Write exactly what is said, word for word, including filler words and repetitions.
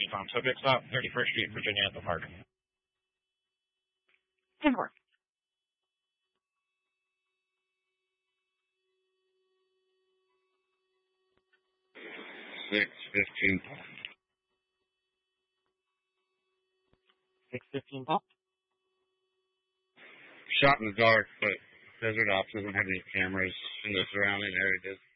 Company Farm. Subject stop, thirty-first Street, Virginia at the park. ten four. Six fifteen. six fifteen Paul. Shot in the dark, but Desert Ops doesn't have any cameras in the surrounding area.